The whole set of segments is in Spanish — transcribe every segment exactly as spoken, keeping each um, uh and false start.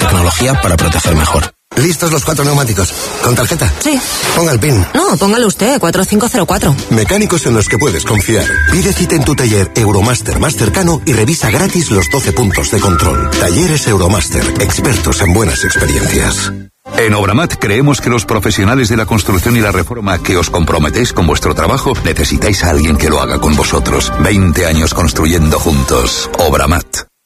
tecnología para proteger mejor. ¿Listos los cuatro neumáticos? ¿Con tarjeta? Sí. Ponga el PIN. No, póngalo usted, cuatro cinco cero cuatro. Mecánicos en los que puedes confiar. Pide cita en tu taller Euromaster más cercano y revisa gratis los doce puntos de control. Talleres Euromaster, expertos en buenas experiencias. En Obramat creemos que los profesionales de la construcción y la reforma que os comprometéis con vuestro trabajo necesitáis a alguien que lo haga con vosotros. veinte años construyendo juntos. Obramat.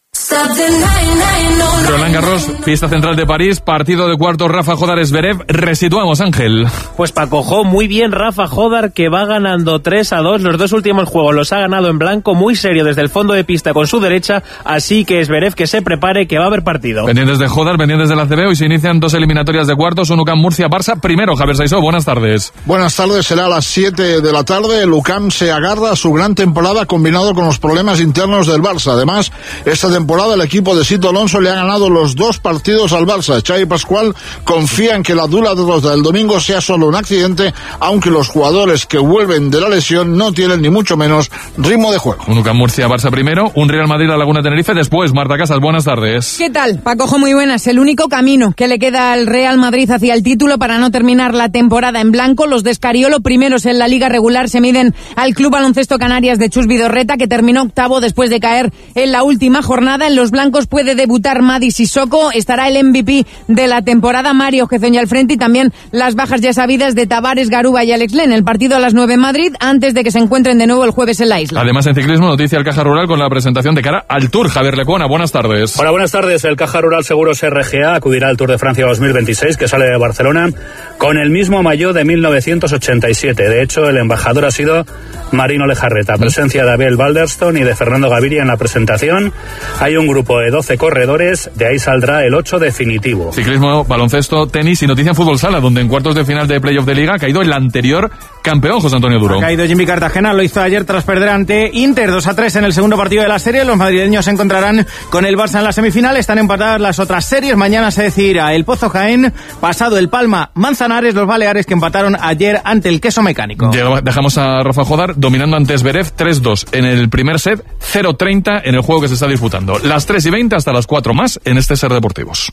Roland Garros, fiesta central de París, partido de cuartos Rafa Jodar-Zverev. Resituamos, Ángel. Pues Paco, jo, muy bien Rafa Jodar, que va ganando tres a dos. Los dos últimos juegos los ha ganado en blanco, muy serio desde el fondo de pista con su derecha. Así que Zverev que se prepare, que va a haber partido. Pendientes de Jodar, pendientes del A C B. Hoy se inician dos eliminatorias de cuartos. Un U C A M Murcia-Barça. Primero, Javier Saisó, buenas tardes. Buenas tardes, será a las siete de la tarde. El U C A M se agarra a su gran temporada combinado con los problemas internos del Barça. Además, esta temporada el equipo de Sito Alonso le ha ganado los dos partidos al Barça. Xavi Pascual confía en que la dura derrota del domingo sea solo un accidente, aunque los jugadores que vuelven de la lesión no tienen ni mucho menos ritmo de juego. Un U C A M Murcia-Barça primero, un Real Madrid-La Laguna-Tenerife después. Marta Casas, buenas tardes. ¿Qué tal? Pacojo, muy buenas. El único camino que le queda al Real Madrid hacia el título para no terminar la temporada en blanco. Los de Escariolo, primeros en la liga regular, se miden al Club Baloncesto Canarias de Chus Vidorreta, que terminó octavo después de caer en la última jornada. En los blancos puede debutar Madi Sissoko, estará el M V P de la temporada, Mario Gezeña al frente, y también las bajas ya sabidas de Tavares, Garuba y Alex Len. El partido a las nueve en Madrid, antes de que se encuentren de nuevo el jueves en la isla. Además, en ciclismo, noticia al Caja Rural con la presentación de cara al Tour. Javier Lecuona, buenas tardes. Hola, buenas tardes. El Caja Rural Seguros R G A acudirá al Tour de Francia dos mil veintiséis, que sale de Barcelona, con el mismo maillot de mil novecientos ochenta y siete. De hecho, el embajador ha sido Marino Lejarreta. Presencia de Abel Balderston y de Fernando Gaviria en la presentación. Hay un grupo de doce corredores, de ahí saldrá el ocho definitivo. Ciclismo, baloncesto, tenis y noticia en fútbol sala, donde en cuartos de final de playoff de liga ha caído el anterior campeón, José Antonio Duro. Ha caído Jimmy Cartagena, lo hizo ayer tras perder ante Inter dos a tres en el segundo partido de la serie. Los madrileños se encontrarán con el Barça en la semifinal. Están empatadas las otras series. Mañana se decidirá el Pozo Jaén, pasado el Palma Manzanares, los Baleares, que empataron ayer ante el Queso Mecánico. Dejamos a Rafa Jodar dominando ante Zverev tres dos en el primer set, cero treinta en el juego que se está disputando. Las tres y veinte hasta las cuatro más en este Ser Deportivos.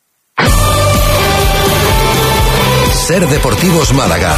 Ser Deportivos Málaga.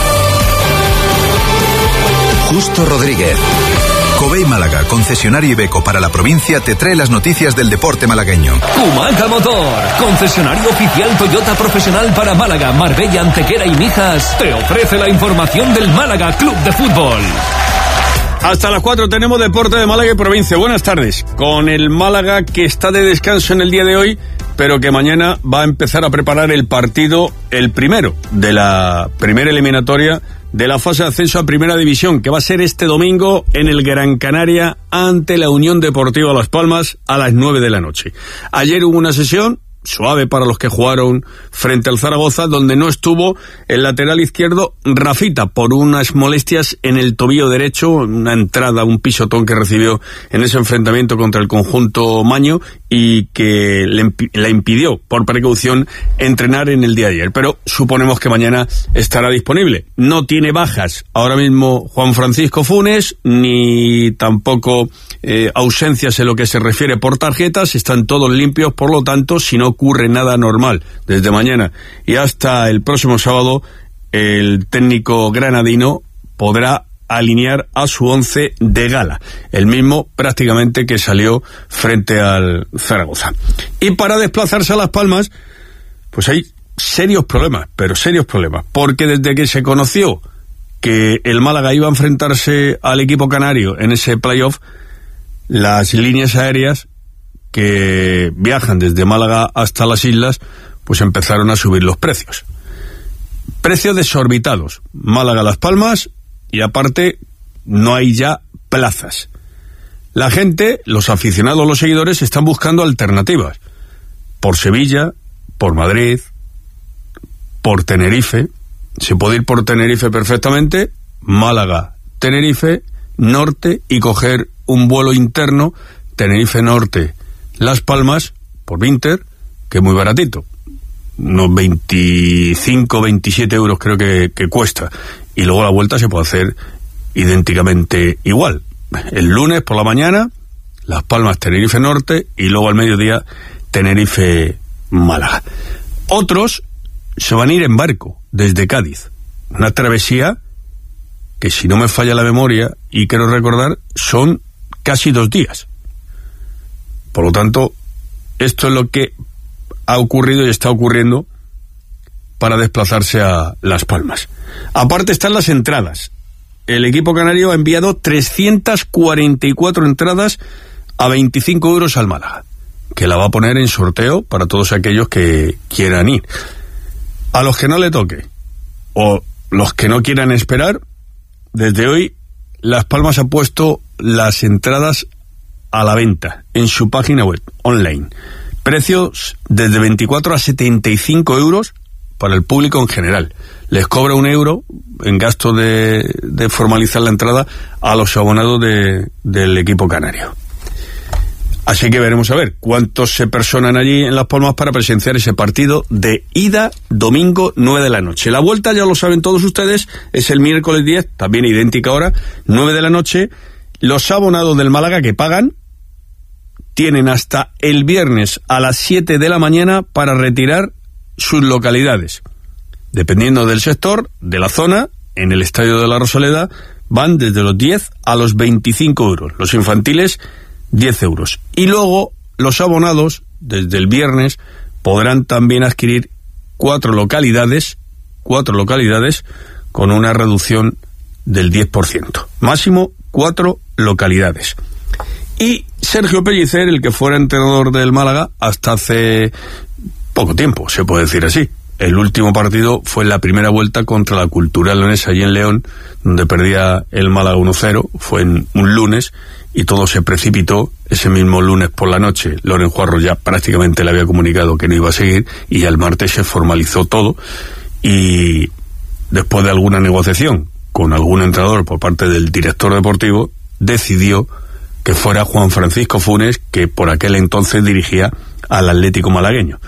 Justo Rodríguez. Covey Málaga, concesionario Iveco para la provincia, te trae las noticias del deporte malagueño. Humaca Motor, concesionario oficial Toyota profesional para Málaga, Marbella, Antequera y Mijas, te ofrece la información del Málaga Club de Fútbol. Hasta las cuatro tenemos deporte de Málaga y provincia. Buenas tardes. Con el Málaga que está de descanso en el día de hoy, pero que mañana va a empezar a preparar el partido, el primero de la primera eliminatoria de la fase de ascenso a Primera División, que va a ser este domingo en el Gran Canaria ante la Unión Deportiva Las Palmas a las nueve de la noche. Ayer hubo una sesión suave para los que jugaron frente al Zaragoza, donde no estuvo el lateral izquierdo Rafita por unas molestias en el tobillo derecho, una entrada, un pisotón que recibió en ese enfrentamiento contra el conjunto maño y que le, imp- le impidió por precaución entrenar en el día de ayer, pero suponemos que mañana estará disponible. No tiene bajas ahora mismo Juan Francisco Funes, ni tampoco eh, ausencias en lo que se refiere por tarjetas, están todos limpios, por lo tanto, si no ocurre nada anormal desde mañana y hasta el próximo sábado, el técnico granadino podrá alinear a su once de gala, el mismo prácticamente que salió frente al Zaragoza. Y para desplazarse a Las Palmas, pues hay serios problemas, pero serios problemas, porque desde que se conoció que el Málaga iba a enfrentarse al equipo canario en ese playoff, las líneas aéreas que viajan desde Málaga hasta las islas, pues empezaron a subir los precios. Precios desorbitados. Málaga, Las Palmas, y aparte no hay ya plazas. La gente, los aficionados, los seguidores, están buscando alternativas. Por Sevilla, por Madrid, por Tenerife. Se puede ir por Tenerife perfectamente, Málaga, Tenerife, norte, y coger un vuelo interno, Tenerife Norte, Las Palmas, por Vinter, que es muy baratito. Unos veinticinco, veintisiete euros creo que, que cuesta. Y luego la vuelta se puede hacer idénticamente igual. El lunes por la mañana, Las Palmas, Tenerife Norte, y luego al mediodía, Tenerife Málaga. Otros se van a ir en barco desde Cádiz. Una travesía que, si no me falla la memoria, y quiero recordar, son casi dos días. Por lo tanto, esto es lo que ha ocurrido y está ocurriendo para desplazarse a Las Palmas. Aparte están las entradas. El equipo canario ha enviado trescientas cuarenta y cuatro entradas a veinticinco euros al Málaga, que la va a poner en sorteo para todos aquellos que quieran ir. A los que no le toque, o los que no quieran esperar, desde hoy Las Palmas ha puesto las entradas a la venta en su página web online. Precios desde veinticuatro a setenta y cinco euros para el público en general. Les cobra un euro en gasto de, de formalizar la entrada a los abonados de, del equipo canario. Así que veremos a ver cuántos se personan allí en Las Palmas para presenciar ese partido de ida domingo nueve de la noche. La vuelta, ya lo saben todos ustedes, es el miércoles diez, también idéntica hora, nueve de la noche. Los abonados del Málaga que pagan tienen hasta el viernes a las siete de la mañana para retirar sus localidades. Dependiendo del sector, de la zona, en el Estadio de la Rosaleda van desde los diez a los veinticinco euros. Los infantiles, diez euros. Y luego los abonados, desde el viernes, podrán también adquirir cuatro localidades, cuatro localidades con una reducción del diez por ciento. Máximo cuatro localidades. Y Sergio Pellicer, el que fuera entrenador del Málaga hasta hace poco tiempo, se puede decir así. El último partido fue en la primera vuelta contra la Cultural Leonesa allí en León, donde perdía el Málaga uno cero, fue en un lunes, y todo se precipitó. Ese mismo lunes por la noche, Loren Juarro ya prácticamente le había comunicado que no iba a seguir, y ya el martes se formalizó todo, y después de alguna negociación con algún entrenador por parte del director deportivo, decidió que fuera Juan Francisco Funes, que por aquel entonces dirigía al Atlético malagueño.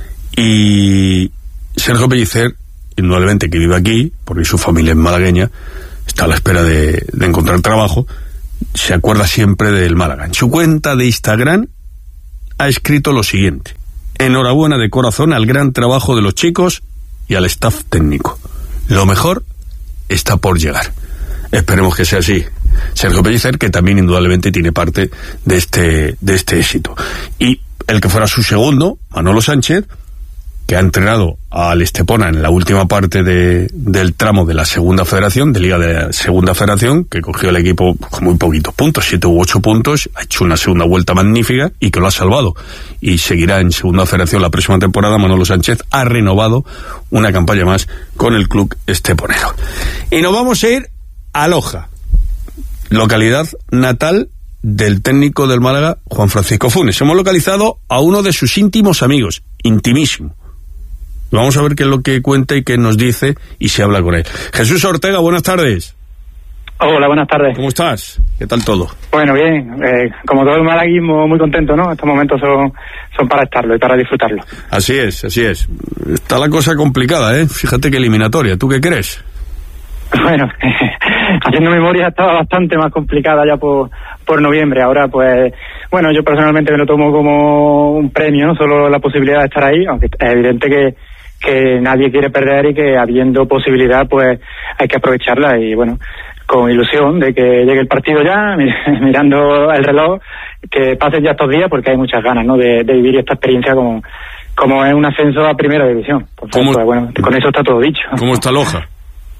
Y Sergio Pellicer, indudablemente que vive aquí, porque su familia es malagueña, está a la espera de, de encontrar trabajo, se acuerda siempre del Málaga. En su cuenta de Instagram ha escrito lo siguiente: enhorabuena de corazón al gran trabajo de los chicos y al staff técnico. Lo mejor está por llegar. Esperemos que sea así. Sergio Pellicer, que también indudablemente tiene parte de este, de este éxito. Y el que fuera su segundo, Manolo Sánchez, que ha entrenado al Estepona en la última parte de, del tramo de la segunda federación, de Liga de la Segunda Federación, que cogió el equipo con muy poquitos puntos, siete u ocho puntos, ha hecho una segunda vuelta magnífica y que lo ha salvado. Y seguirá en Segunda Federación la próxima temporada. Manolo Sánchez ha renovado una campaña más con el club esteponero. Y nos vamos a ir a Loja, localidad natal del técnico del Málaga, Juan Francisco Funes. Hemos localizado a uno de sus íntimos amigos, intimísimo. Vamos a ver qué es lo que cuenta y qué nos dice y se habla con él. Jesús Ortega, buenas tardes. Hola, buenas tardes. ¿Cómo estás? ¿Qué tal todo? Bueno, bien. Eh, como todo el malaguismo, muy contento, ¿no? Estos momentos son, son para estarlo y para disfrutarlo. Así es, así es. Está la cosa complicada, ¿eh? Fíjate que eliminatoria. ¿Tú qué crees? Bueno, haciendo memoria estaba bastante más complicada ya por, por noviembre. Ahora, pues, bueno, yo personalmente me lo tomo como un premio, no solo la posibilidad de estar ahí, aunque es evidente que que nadie quiere perder y que habiendo posibilidad pues hay que aprovecharla, y bueno, con ilusión de que llegue el partido ya, mirando el reloj, que pasen ya estos días, porque hay muchas ganas, ¿no?, de, de vivir esta experiencia como, como es un ascenso a primera división. Por tanto, pues, bueno, con eso está todo dicho. ¿Cómo está Loja?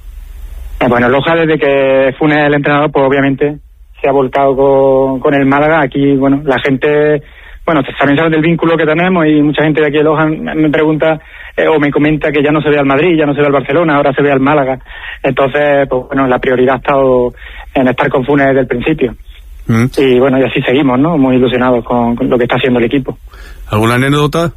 Eh, bueno, Loja, desde que Funes el entrenador, pues obviamente se ha volcado con, con el Málaga. Aquí, bueno, la gente, bueno, también saben del vínculo que tenemos, y mucha gente de aquí de Loja me pregunta eh, o me comenta que ya no se ve al Madrid, ya no se ve al Barcelona, ahora se ve al Málaga. Entonces, pues bueno, la prioridad ha estado en estar con Funes desde el principio. Mm. Y bueno, y así seguimos, ¿no?, muy ilusionados con, con lo que está haciendo el equipo. ¿Alguna anécdota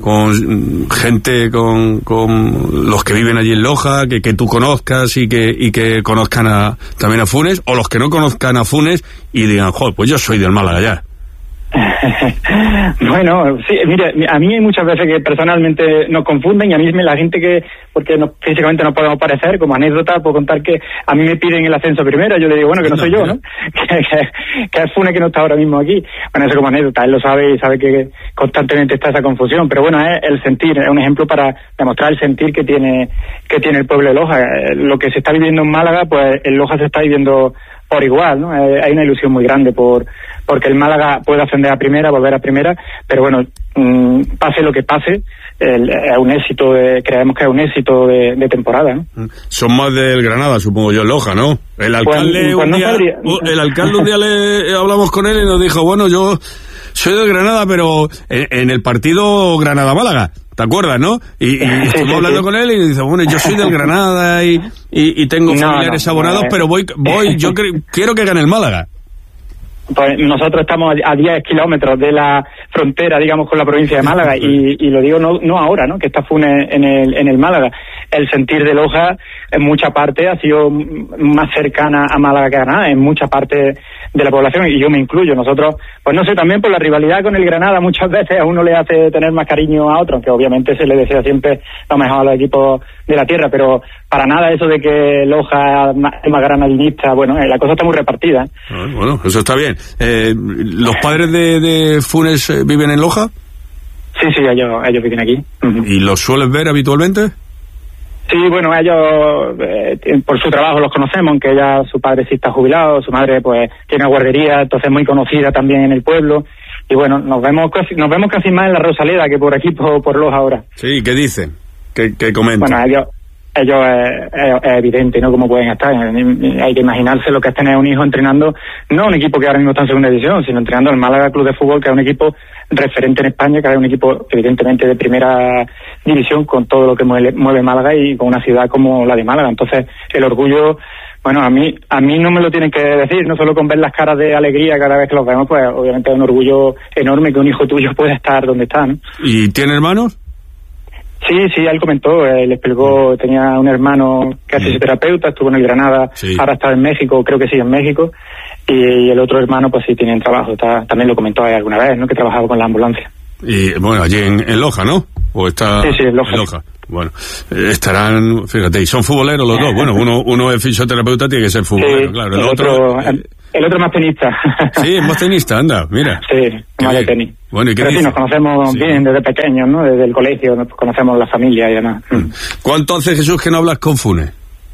con gente, con, con los que viven allí en Loja, que, que tú conozcas y que, y que conozcan a, también a Funes, o los que no conozcan a Funes y digan, joder, pues yo soy del Málaga ya? Bueno, sí, mire, a mí hay muchas veces que personalmente nos confunden y a mí me la gente que, porque no, físicamente no podemos parecer, como anécdota puedo contar que a mí me piden el ascenso primero, yo le digo, bueno, que no soy yo, ¿no? que, que, que es Funes que no está ahora mismo aquí. Bueno, eso como anécdota, él lo sabe y sabe que constantemente está esa confusión, pero bueno, es el sentir, es un ejemplo para demostrar el sentir que tiene que tiene el pueblo de Loja. Lo que se está viviendo en Málaga, pues en Loja se está viviendo por igual, ¿no? Eh, hay una ilusión muy grande por porque el Málaga puede ascender a primera, volver a primera, pero bueno, mmm, pase lo que pase, el, es un éxito, de, creemos que es un éxito de, de temporada, ¿no? Son más del Granada, supongo yo, en Loja, ¿no? El alcalde, pues, pues un, no día, sabría... el alcalde un día le hablamos con él y nos dijo, bueno, yo soy del Granada, pero en, en el partido Granada-Málaga, ¿te acuerdas, no? Y, y sí, estuvimos sí, hablando sí. con él y dice, bueno, yo soy del Granada y, y, y tengo no, familiares no, abonados, no, eh. pero voy, voy yo cre- quiero que gane el Málaga. Pues nosotros estamos a diez kilómetros de la frontera, digamos, con la provincia de Málaga y, y lo digo no no ahora, ¿no? Que está Funes en el en el Málaga. El sentir de Loja en mucha parte ha sido más cercana a Málaga que a Granada, en mucha parte de la población, y yo me incluyo. Nosotros, pues no sé, también por la rivalidad con el Granada muchas veces a uno le hace tener más cariño a otro, aunque obviamente se le desea siempre lo mejor a los equipos de la tierra, pero para nada eso de que Loja es más, más granadinista, bueno, eh, la cosa está muy repartida. Ah, bueno, eso está bien. Eh, ¿Los padres de, de Funes eh, viven en Loja? Sí, sí, ellos, ellos viven aquí. Uh-huh. ¿Y los sueles ver habitualmente? Sí, bueno, ellos eh, por su trabajo los conocemos, aunque ya su padre sí está jubilado, su madre pues tiene una guardería, entonces muy conocida también en el pueblo, y bueno, nos vemos casi, nos vemos casi más en la Rosaleda que por aquí, por, por Loja ahora. Sí, ¿qué dicen? ¿Qué, qué comentan? Bueno, ellos, ellos es, es, es evidente, ¿no? Cómo pueden estar. Hay que imaginarse lo que es tener un hijo entrenando, no un equipo que ahora mismo está en segunda división, sino entrenando al Málaga Club de Fútbol, que es un equipo referente en España, que es un equipo evidentemente de primera división, con todo lo que mueve, mueve Málaga y con una ciudad como la de Málaga. Entonces, el orgullo, bueno, a mí a mí no me lo tienen que decir, no solo con ver las caras de alegría cada vez que los vemos, pues obviamente es un orgullo enorme que un hijo tuyo pueda estar donde está, ¿no? ¿Y tiene hermanos? Sí, sí, él comentó, él explicó, tenía un hermano que es fisioterapeuta, estuvo en el Granada, sí. Ahora está en México, creo que sí, en México, y, y el otro hermano pues sí tiene trabajo, está, también lo comentó alguna vez, ¿no? Que trabajaba con la ambulancia. Y bueno, allí en, en Loja, ¿no? ¿O está sí, sí, en Loja. En Loja. Bueno, estarán, fíjate, y son futboleros los dos. Bueno, uno uno es fisioterapeuta, tiene que ser futbolero, sí, claro. El, el otro, otro el, el otro es más tenista. Sí, es más tenista, anda, mira. Sí, más de tenis. Bueno, ¿y qué Pero dice? sí, nos conocemos sí. bien desde pequeños, ¿no? Desde el colegio, nos conocemos la familia y demás. ¿Cuánto hace, Jesús, que no hablas con Funes?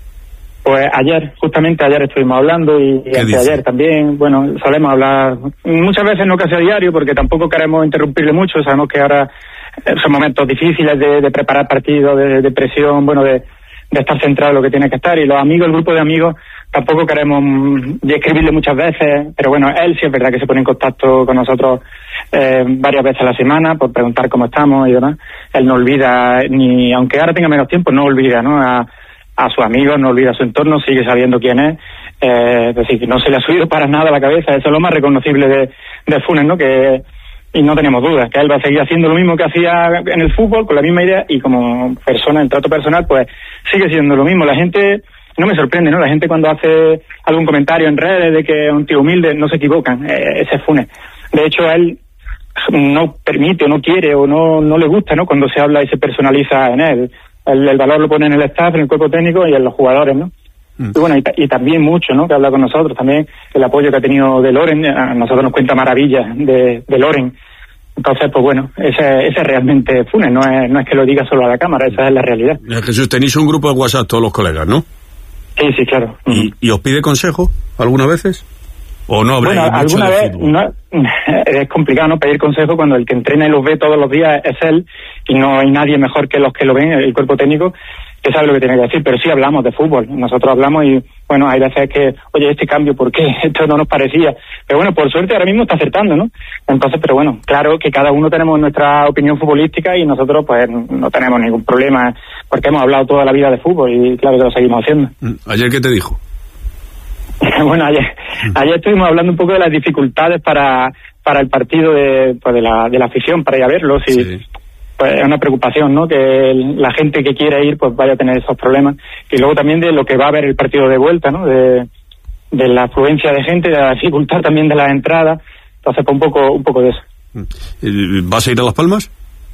Pues ayer, justamente ayer estuvimos hablando y, y ayer también, bueno, solemos hablar muchas veces, no casi a diario, porque tampoco queremos interrumpirle mucho, sabemos que ahora son momentos difíciles de, de preparar partidos, de, de presión, bueno, de, de estar centrado en lo que tiene que estar, y los amigos, el grupo de amigos, tampoco queremos escribirle muchas veces, pero bueno, él sí es verdad que se pone en contacto con nosotros eh, varias veces a la semana por preguntar cómo estamos y demás. Él no olvida, ni aunque ahora tenga menos tiempo, no olvida, ¿no? A, a sus amigos, no olvida su entorno, sigue sabiendo quién es, eh, es decir, que no se le ha subido para nada a la cabeza, eso es lo más reconocible de, de Funes, ¿no? Que, y no tenemos dudas, que él va a seguir haciendo lo mismo que hacía en el fútbol, con la misma idea, y como persona, en trato personal, pues sigue siendo lo mismo. La gente, no me sorprende, ¿no? La gente cuando hace algún comentario en redes de que es un tío humilde, no se equivocan, eh, ese es Funes. De hecho, él no permite o no quiere o no, no le gusta, ¿no? Cuando se habla y se personaliza en él. El, el valor lo pone en el staff, en el cuerpo técnico y en los jugadores, ¿no? Mm. Y bueno, y, y también mucho, ¿no? Que habla con nosotros, también el apoyo que ha tenido de Loren, a nosotros nos cuenta maravillas de, de Loren. Entonces, pues bueno, ese, ese realmente Funes, no es, no es que lo diga solo a la cámara, esa es la realidad. Jesús, tenéis un grupo de WhatsApp todos los colegas, ¿no? Sí, sí, claro. ¿Y, y os pide consejo algunas veces? ¿O no habláis bueno, mucho alguna de vez fútbol? No, es complicado, ¿no? Pedir consejo cuando el que entrena y los ve todos los días es él, y no hay nadie mejor que los que lo ven, el cuerpo técnico, que sabe lo que tiene que decir, pero sí hablamos de fútbol, nosotros hablamos y, bueno, hay veces que, oye, este cambio, ¿por qué? Esto no nos parecía, pero bueno, por suerte ahora mismo está acertando, ¿no? Entonces, pero bueno, claro que cada uno tenemos nuestra opinión futbolística y nosotros, pues, no tenemos ningún problema, porque hemos hablado toda la vida de fútbol y claro que lo seguimos haciendo. ¿Ayer qué te dijo? Bueno, ayer, ayer estuvimos hablando un poco de las dificultades para, para el partido de, pues de la, de la afición, para ir a verlo, si, sí. Pues es una preocupación, ¿no? Que el, la gente que quiere ir pues vaya a tener esos problemas, y luego también de lo que va a haber el partido de vuelta, ¿no? De, de la afluencia de gente, de la dificultad también de las entradas, Entonces, pues un poco, un poco de eso. ¿Vas a ir a Las Palmas?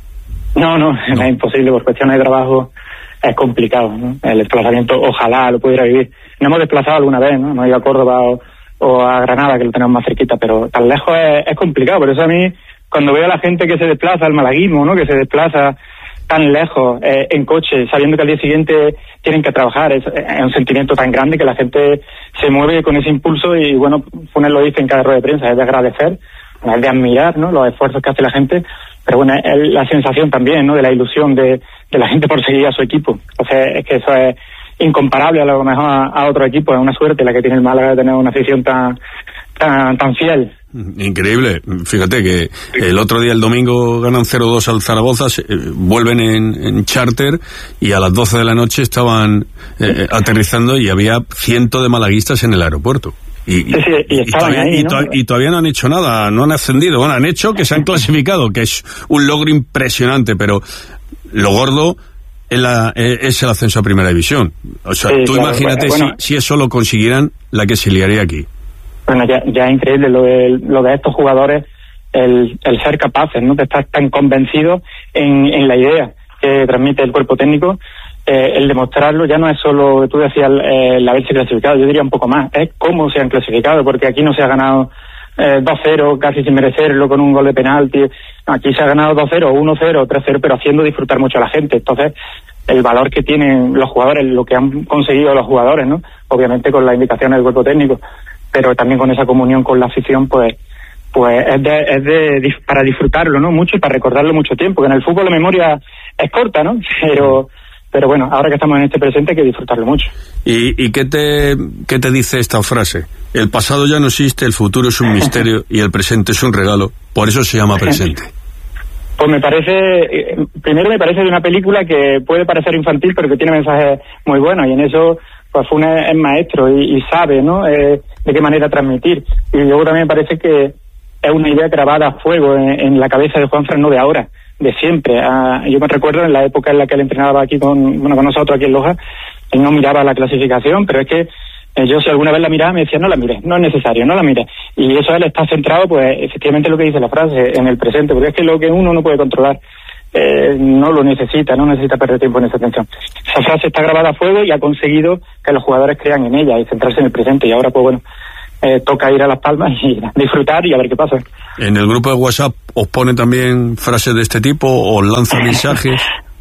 No, no, no. Es imposible, por cuestiones de trabajo es complicado, ¿no? El desplazamiento, ojalá lo pudiera vivir. Nos hemos desplazado alguna vez, ¿no? Hemos ido a Córdoba o, o a Granada, que lo tenemos más cerquita, pero tan lejos es, es complicado. Por eso a mí, cuando veo a la gente que se desplaza, el malaguismo, ¿no? Que se desplaza tan lejos eh, en coche, sabiendo que al día siguiente tienen que trabajar, es, es un sentimiento tan grande que la gente se mueve con ese impulso y, bueno, Funes lo dice en cada rueda de prensa, es de agradecer, es de admirar, ¿no? Los esfuerzos que hace la gente, pero bueno, es la sensación también, ¿no? De la ilusión de, de la gente por seguir a su equipo. O sea, es que eso es incomparable a lo mejor a, a otro equipo, es una suerte la que tiene el Málaga de tener una afición tan tan, tan fiel. Increíble. Fíjate que el otro día, el domingo, ganan cero dos al Zaragoza, se, eh, vuelven en, en charter y a las doce de la noche estaban eh, aterrizando y había cientos de malaguistas en el aeropuerto. Y, sí, sí, y, y, todavía, ahí, y, ¿no? to- y todavía no han hecho nada, no han ascendido. Bueno, han hecho que se han clasificado, que es un logro impresionante, pero lo gordo es, la, es el ascenso a Primera División. O sea, Sí, tú claro, imagínate bueno, si, si eso lo consiguieran, la que se liaría aquí. Bueno, ya, ya es increíble lo de, lo de estos jugadores, el, el ser capaces, ¿no? De estar tan convencidos en, en la idea que transmite el cuerpo técnico, eh, el demostrarlo ya no es solo, tú decías, eh, el haberse clasificado, yo diría un poco más, es cómo se han clasificado, porque aquí no se ha ganado eh, dos cero casi sin merecerlo con un gol de penalti, aquí se ha ganado dos cero, uno cero, tres cero, pero haciendo disfrutar mucho a la gente. Entonces, el valor que tienen los jugadores, lo que han conseguido los jugadores, ¿no? Obviamente con las indicaciones del cuerpo técnico, pero también con esa comunión con la afición, pues pues es de, es de para disfrutarlo, ¿no? Mucho y para recordarlo mucho tiempo, que en el fútbol la memoria es corta, ¿no? Pero pero bueno, ahora que estamos en este presente hay que disfrutarlo mucho. ¿Y, y qué te qué te dice esta frase? El pasado ya no existe, el futuro es un misterio y el presente es un regalo, por eso se llama presente. Pues me parece, eh, primero me parece de una película que puede parecer infantil, pero que tiene mensajes muy buenos, y en eso pues Funes es maestro y, y sabe, ¿no? Eh, de qué manera transmitir. Y luego también me parece que es una idea grabada a fuego en, en la cabeza de Juanfran, no de ahora, de siempre. Ah, yo me recuerdo en la época en la que él entrenaba aquí con, bueno, con nosotros aquí en Loja, él no miraba la clasificación, pero es que eh, yo si alguna vez la miraba me decía, no la mires, no es necesario, no la mires. Y eso él está centrado, pues efectivamente lo que dice la frase, en el presente, porque es que lo que uno no puede controlar, Eh, no lo necesita, no necesita perder tiempo en esa atención. Esa frase está grabada a fuego y ha conseguido que los jugadores crean en ella y centrarse en el presente, y ahora pues bueno, eh, toca ir a Las Palmas y disfrutar y a ver qué pasa. ¿En el grupo de WhatsApp os pone también frases de este tipo o os lanza mensajes?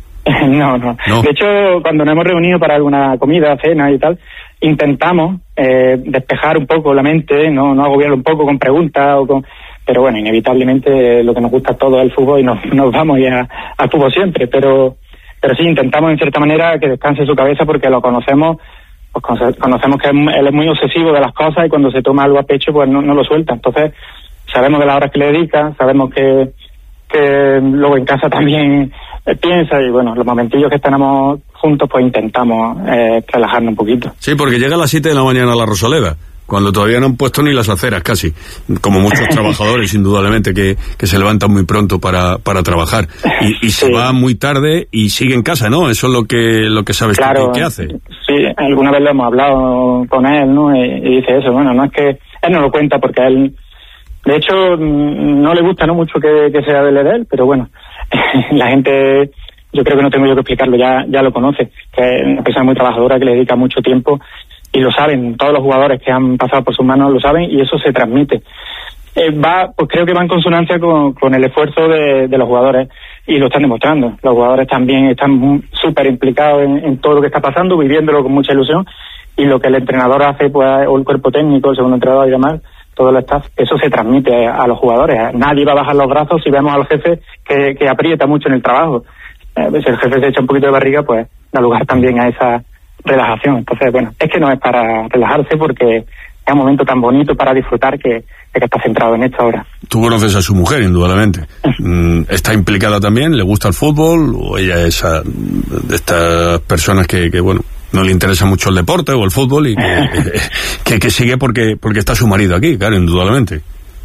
no, no, no. De hecho, cuando nos hemos reunido para alguna comida, cena y tal, intentamos eh, despejar un poco la mente, no, no agobiarlo un poco con preguntas o con... Pero bueno, inevitablemente lo que nos gusta a todos es el fútbol y nos, nos vamos ya al fútbol siempre, pero pero sí intentamos en cierta manera que descanse su cabeza, porque lo conocemos, pues conocemos que él es muy obsesivo de las cosas y cuando se toma algo a pecho pues no, no lo suelta. Entonces sabemos de las horas que le dedica, sabemos que, que luego en casa también piensa, y bueno, los momentillos que tenemos juntos pues intentamos eh, relajarnos un poquito. Sí, porque llega a las siete de la mañana a la Rosaleda, cuando todavía no han puesto ni las aceras casi, como muchos trabajadores indudablemente que, que se levantan muy pronto para, para trabajar y, y se sí. va muy tarde y sigue en casa, ¿no? Eso es lo que lo que sabes claro, que, que hace. Sí, alguna vez lo hemos hablado con él, ¿no? Y, y dice eso, bueno, no es que él no lo cuenta porque a él, de hecho, no le gusta no mucho que, que se hable de él, pero bueno, la gente, yo creo que no tengo yo que explicarlo, ya, ya lo conoce, que es una persona muy trabajadora que le dedica mucho tiempo. Y lo saben, todos los jugadores que han pasado por sus manos lo saben y eso se transmite. Eh, va, pues creo que va en consonancia con, con el esfuerzo de, de los jugadores y lo están demostrando. Los jugadores también están súper implicados en, en todo lo que está pasando, viviéndolo con mucha ilusión, y lo que el entrenador hace, pues, o el cuerpo técnico, el segundo entrenador y demás, todo el staff, eso se transmite a, a los jugadores. Nadie va a bajar los brazos si vemos al jefe que, que aprieta mucho en el trabajo. Eh, si el jefe se echa un poquito de barriga, pues da lugar también a esa relajación. Entonces, bueno, es que no es para relajarse, porque es un momento tan bonito para disfrutar que, que está centrado en esto ahora. Tú conoces a su mujer, indudablemente. ¿Está implicada también? ¿Le gusta el fútbol? ¿O ella es a, de estas personas que, que, bueno, no le interesa mucho el deporte o el fútbol y que, que, que sigue porque porque está su marido aquí, claro, indudablemente?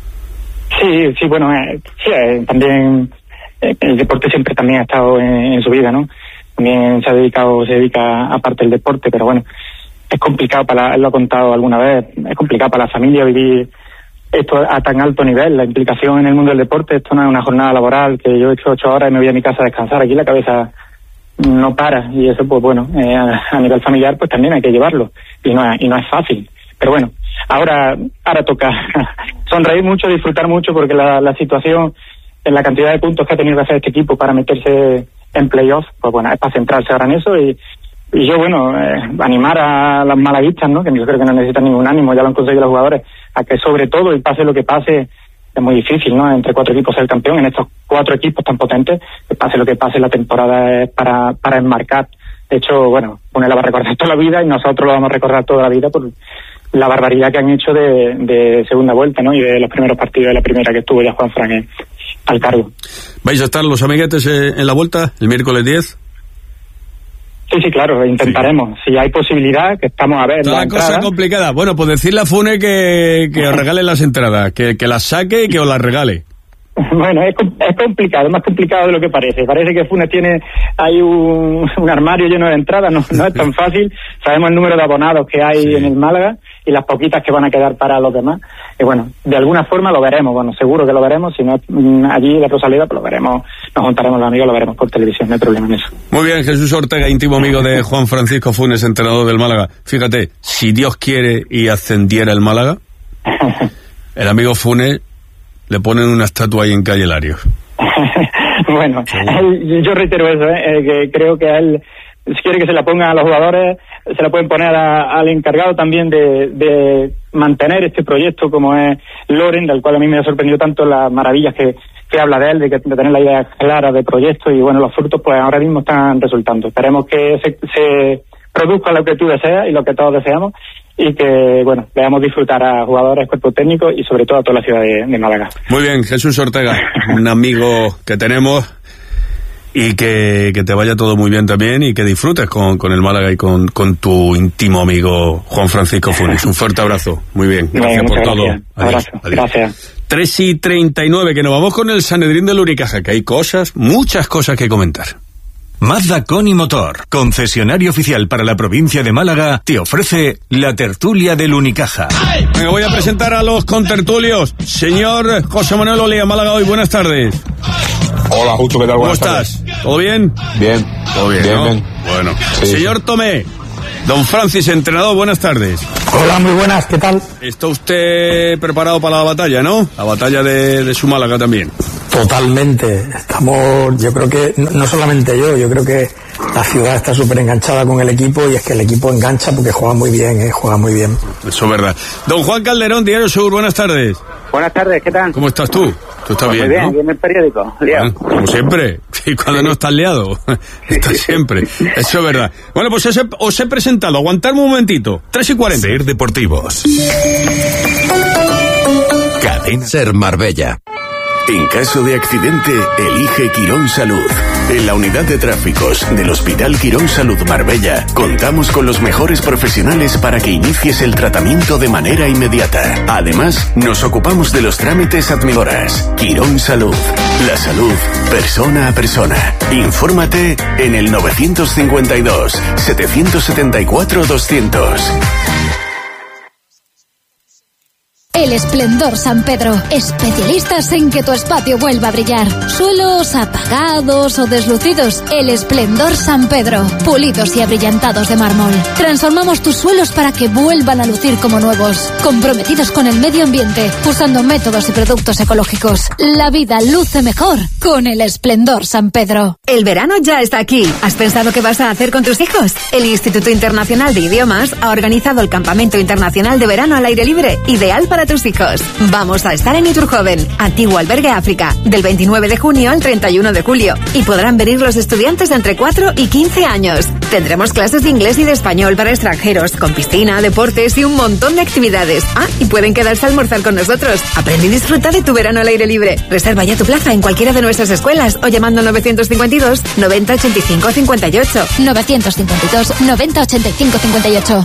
Sí, sí, bueno, eh, sí, eh, también eh, el deporte siempre también ha estado en, en su vida, ¿no? También se ha dedicado, se dedica aparte del deporte, pero bueno, es complicado para, él lo ha contado alguna vez, es complicado para la familia vivir esto a tan alto nivel, la implicación en el mundo del deporte. Esto no es una jornada laboral que yo he hecho ocho horas y me voy a mi casa a descansar. Aquí la cabeza no para, y eso, pues bueno, eh, a nivel familiar pues también hay que llevarlo, y no es, y no es fácil. Pero bueno, ahora ahora toca sonreír mucho, disfrutar mucho, porque la, la situación, en la cantidad de puntos que ha tenido que hacer este equipo para meterse en playoff, pues bueno, es para centrarse ahora en eso. Y Y yo, bueno, eh, animar a las malaguistas, ¿no? Que yo creo que no necesitan ningún ánimo, ya lo han conseguido los jugadores, a que sobre todo, y pase lo que pase, es muy difícil, ¿no? Entre cuatro equipos ser campeón, en estos cuatro equipos tan potentes, que pase lo que pase, la temporada es para, para enmarcar. De hecho, bueno, Funes la va a recordar toda la vida y nosotros lo vamos a recordar toda la vida por la barbaridad que han hecho de, de segunda vuelta, ¿no? Y de los primeros partidos de la primera que estuvo ya Juan Fran eh, al cargo. ¿Vais a estar los amiguetes eh, en la vuelta el miércoles diez? Sí, sí, claro, intentaremos. Sí. Si hay posibilidad, que estamos a ver. Toda la cosa complicada. Bueno, pues decirle a Funes que, que os regale las entradas, que, que las saque y que os las regale. Bueno, es, es complicado, es más complicado de lo que parece. Parece que Funes tiene ahí un, un armario lleno de entradas, no, no es tan fácil. Sabemos el número de abonados que hay sí. en el Málaga y las poquitas que van a quedar para los demás. Y bueno, de alguna forma lo veremos, bueno, seguro que lo veremos. Si no es allí de Rosaleda, pues lo veremos, nos juntaremos los amigos, lo veremos por televisión, no hay problema en eso. Muy bien, Jesús Ortega, íntimo amigo de Juan Francisco Funes, entrenador del Málaga. Fíjate, si Dios quiere y ascendiera el Málaga, el amigo Funes le ponen una estatua ahí en Calle Larios. Bueno, él, yo reitero eso, ¿eh? que creo que a él, si quiere que se la pongan a los jugadores, se la pueden poner a, al encargado también de, de mantener este proyecto, como es Loren, del cual a mí me ha sorprendido tanto las maravillas que, que habla de él, de, que, de tener la idea clara de proyecto, y bueno, los frutos pues ahora mismo están resultando. Esperemos que se, se produzca lo que tú deseas y lo que todos deseamos, y que, bueno, veamos disfrutar a jugadores, cuerpo técnico y sobre todo a toda la ciudad de, de Málaga. Muy bien, Jesús Ortega, un amigo que tenemos, y que, que te vaya todo muy bien también, y que disfrutes con, con el Málaga y con, con tu íntimo amigo Juan Francisco Funes. Un fuerte abrazo. Muy bien, gracias por todo. Adiós. Abrazo. Adiós. Gracias. tres y treinta y nueve, que nos vamos con el Sanedrín del Unicaja, que hay cosas, muchas cosas que comentar. Mazda Coni Motor, concesionario oficial para la provincia de Málaga, te ofrece la tertulia del Unicaja. Me voy a presentar a los contertulios. Señor José Manuel Olea, Málaga Hoy, buenas tardes. Hola, Justo, ¿qué tal? ¿Cómo estás? Tardes. ¿Todo bien? Bien. ¿Todo bien, bien, ¿no? bien. Bueno. Sí. Señor Tomé, don Francis, entrenador, buenas tardes. Hola, muy buenas, ¿qué tal? ¿Está usted preparado para la batalla, no? La batalla de, de su Málaga también. Totalmente. Estamos, yo creo que, no, no solamente yo, yo creo que la ciudad está súper enganchada con el equipo, y es que el equipo engancha porque juega muy bien, ¿eh? Juega muy bien. Eso es verdad. Don Juan Calderón, Diario Sur, buenas tardes. Buenas tardes, ¿qué tal? ¿Cómo estás tú? Tú estás pues bien, muy bien, ¿no? bien en el periódico, liado. Bueno, como siempre, y cuando no estás liado, estás siempre. Eso es verdad. Bueno, pues os he, os he presentado, aguantarme un momentito, tres y cuarenta. Ser Deportivos. Cadena Ser Marbella. En caso de accidente, elige Quirón Salud. En la unidad de tráficos del Hospital Quirón Salud Marbella, contamos con los mejores profesionales para que inicies el tratamiento de manera inmediata. Además, nos ocupamos de los trámites admisoras. Quirón Salud. La salud, persona a persona. Infórmate en el nueve cinco dos, siete siete cuatro, doscientos. El Esplendor San Pedro, especialistas en que tu espacio vuelva a brillar. Suelos apagados o deslucidos, El Esplendor San Pedro, pulidos y abrillantados de mármol. Transformamos tus suelos para que vuelvan a lucir como nuevos, comprometidos con el medio ambiente, usando métodos y productos ecológicos. La vida luce mejor con El Esplendor San Pedro. El verano ya está aquí. ¿Has pensado qué vas a hacer con tus hijos? El Instituto Internacional de Idiomas ha organizado el Campamento Internacional de Verano al Aire Libre, ideal para tus hijos. Vamos a estar en Iturjoven, antiguo albergue África, del veintinueve de junio al treinta y uno de julio, y podrán venir los estudiantes de entre cuatro y quince años. Tendremos clases de inglés y de español para extranjeros, con piscina, deportes y un montón de actividades. Ah, y pueden quedarse a almorzar con nosotros. Aprende y disfruta de tu verano al aire libre. Reserva ya tu plaza en cualquiera de nuestras escuelas o llamando nueve cinco dos, noventa, ochenta y cinco, cincuenta y ocho. nueve cinco dos, noventa, ochenta y cinco, cincuenta y ocho.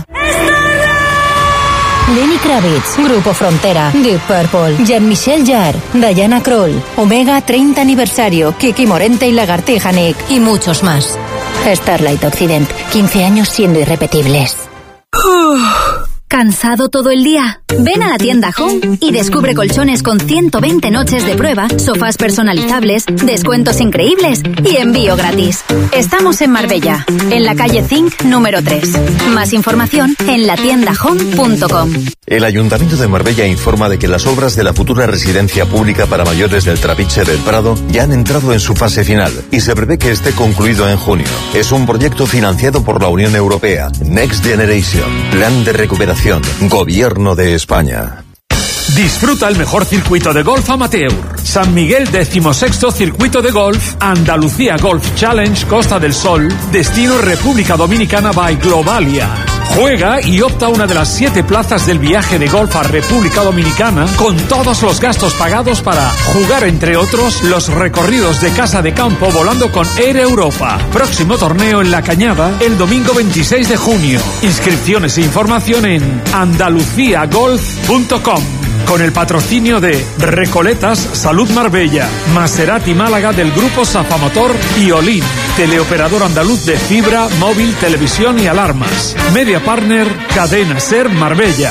Lenny Kravitz, Grupo Frontera, Deep Purple, Jean-Michel Jarre, Diana Krall, Omega treinta aniversario, Kiki Morente y Lagartija Nick, y muchos más. Starlight Occident, quince años siendo irrepetibles. ¿Cansado todo el día? Ven a la tienda Home y descubre colchones con ciento veinte noches de prueba, sofás personalizables, descuentos increíbles y envío gratis. Estamos en Marbella, en la calle Zinc número tres. Más información en la tienda home punto com. El Ayuntamiento de Marbella informa de que las obras de la futura residencia pública para mayores del Trapiche del Prado ya han entrado en su fase final y se prevé que esté concluido en junio. Es un proyecto financiado por la Unión Europea. Next Generation, Plan de Recuperación, Gobierno de España. Disfruta el mejor circuito de golf amateur. San Miguel decimosexto Circuito de Golf, Andalucía Golf Challenge Costa del Sol, destino República Dominicana by Globalia. Juega y opta una de las siete plazas del viaje de golf a República Dominicana con todos los gastos pagados para jugar, entre otros, los recorridos de casa de campo volando con Air Europa. Próximo torneo en La Cañada el domingo veintiséis de junio. Inscripciones e información en andalucía golf punto com. Con el patrocinio de Recoletas Salud Marbella, Maserati Málaga del Grupo Safamotor y Olin, teleoperador andaluz de fibra, móvil, televisión y alarmas. Media Partner, Cadena Ser Marbella.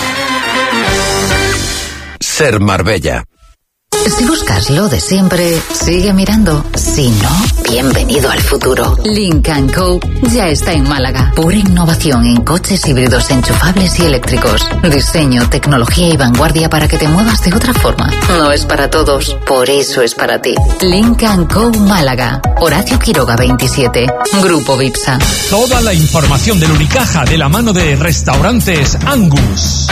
Ser Marbella. Si buscas lo de siempre, sigue mirando. Si no, bienvenido al futuro. Lynk and Co ya está en Málaga. Pura innovación en coches híbridos enchufables y eléctricos. Diseño, tecnología y vanguardia para que te muevas de otra forma. No es para todos, por eso es para ti. Lynk and Co Málaga. Horacio Quiroga veintisiete. Grupo Vipsa. Toda la información del Unicaja de la mano de Restaurantes Angus.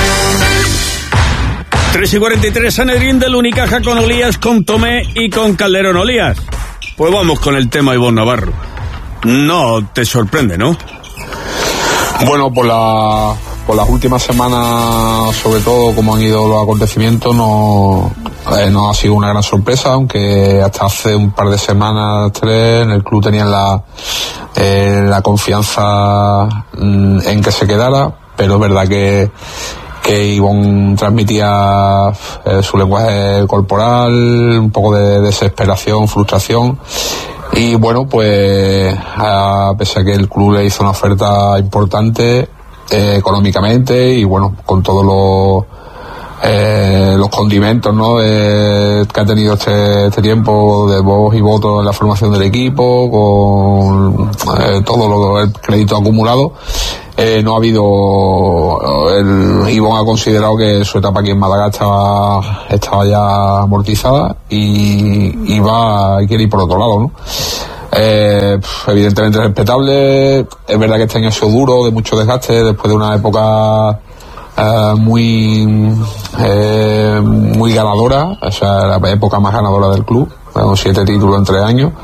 tres y cuarenta y tres, Sanedrín del Unicaja con Olías, con Tomé y con Calderón. Olías, pues vamos con el tema Ivonne Navarro. No te sorprende, ¿no? Bueno, por, la, por las últimas semanas, sobre todo como han ido los acontecimientos, no, eh, no ha sido una gran sorpresa, aunque hasta hace un par de semanas, tres, en el club tenían la, eh, la confianza mm, en que se quedara, pero es verdad que que Ivonne transmitía eh, su lenguaje corporal, un poco de desesperación, frustración, y bueno, pues a pesar de que el club le hizo una oferta importante eh, económicamente y bueno, con todos los eh, los condimentos, ¿no?, de, que ha tenido este, este tiempo de voz y voto en la formación del equipo, con eh, todo lo, el crédito acumulado. Eh, no ha habido, el Ivonne ha considerado que su etapa aquí en Málaga estaba, estaba ya amortizada y, y va, y quiere ir por otro lado, ¿no? Eh, evidentemente es respetable, es verdad que este año ha sido duro, de mucho desgaste, después de una época eh, muy, eh, muy ganadora, o sea, la época más ganadora del club, con siete títulos en tres años,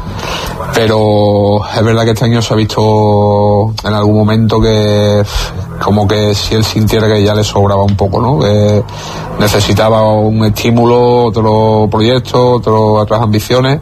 pero es verdad que este año se ha visto en algún momento que como que si él sintiera que ya le sobraba un poco, ¿no?, que necesitaba un estímulo, otro proyecto, otro, otras ambiciones.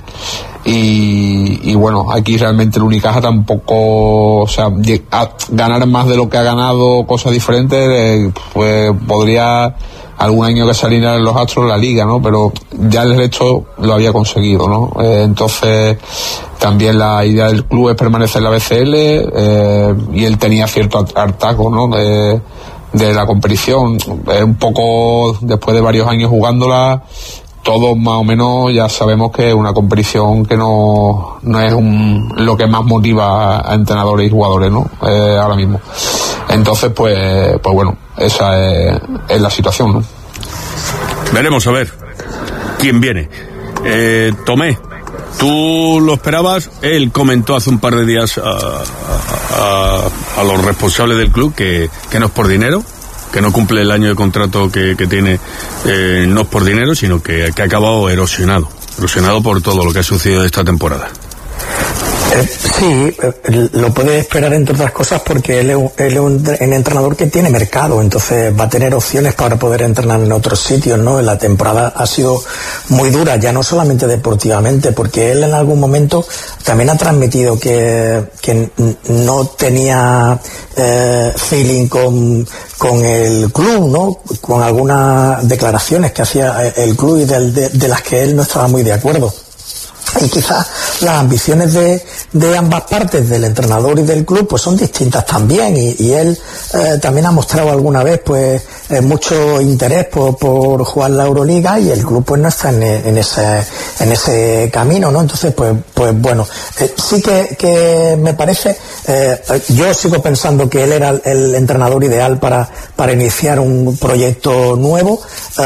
Y, y bueno, aquí realmente el Unicaja tampoco, o sea, a ganar más de lo que ha ganado, cosas diferentes, eh, pues podría algún año que saliera en los Astros la liga, ¿no? Pero ya el resto lo había conseguido, ¿no? Eh, entonces también la idea del club es permanecer en la B C L, eh, y él tenía cierto hartazgo, ¿no?, de, de la competición. Eh, un poco después de varios años jugándola, todos más o menos ya sabemos que es una competición que no, no es un, lo que más motiva a, a entrenadores y jugadores, ¿no? Eh, ahora mismo. Entonces, pues, pues bueno, esa es, es la situación, ¿no? Veremos a ver quién viene. Eh, Tomé, ¿tú lo esperabas? Él comentó hace un par de días a, a, a, a los responsables del club que, que no es por dinero, que no cumple el año de contrato que, que tiene, eh, no es por dinero, sino que, que ha acabado erosionado, erosionado por todo lo que ha sucedido esta temporada. Eh, sí, eh, lo puede esperar entre otras cosas porque él es, un, él es un, un entrenador que tiene mercado, entonces va a tener opciones para poder entrenar en otros sitios, ¿no? La temporada ha sido muy dura, ya no solamente deportivamente, porque él en algún momento también ha transmitido que, que no tenía eh, feeling con, con el club, ¿no? Con algunas declaraciones que hacía el club y de, de, de las que él no estaba muy de acuerdo. y quizás las ambiciones de, de ambas partes, del entrenador y del club, pues son distintas también, y, y él eh, también ha mostrado alguna vez pues eh, mucho interés por, por jugar la Euroliga, y el club pues no está en, en ese en ese camino, ¿no? Entonces pues pues bueno, eh, sí que, que me parece, eh, yo sigo pensando que él era el, el entrenador ideal para para iniciar un proyecto nuevo,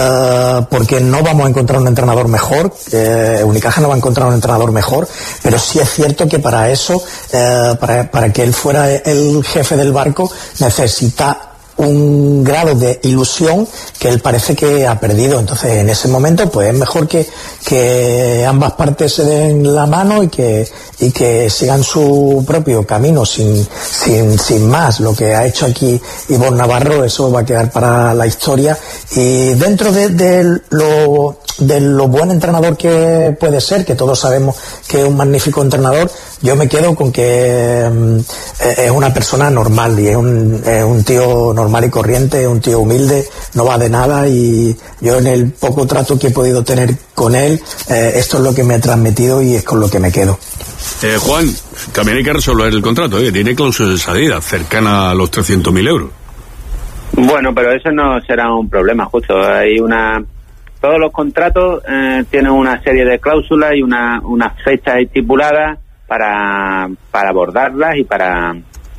eh, porque no vamos a encontrar un entrenador mejor, eh, Unicaja no va a encontrar un entrenador mejor, pero sí es cierto que para eso, eh, para, para que él fuera el jefe del barco, necesita un grado de ilusión que él parece que ha perdido. Entonces en ese momento pues es mejor que, que ambas partes se den la mano y que, y que sigan su propio camino sin, sin, sin más. Lo que ha hecho aquí Ivonne Navarro, eso va a quedar para la historia, y dentro de, de lo de lo buen entrenador que puede ser, que todos sabemos que es un magnífico entrenador, yo me quedo con que eh, es una persona normal, y es un, es un tío normal y corriente, es un tío humilde, no va de nada, y yo en el poco trato que he podido tener con él, eh, esto es lo que me ha transmitido y es con lo que me quedo. Eh, Juan, también hay que resolver el contrato, ¿eh? Tiene cláusula de salida cercana a los trescientos mil euros. Bueno, pero eso no será un problema, justo. Hay una... Todos los contratos eh, tienen una serie de cláusulas y una, unas fechas estipuladas para, para abordarlas y para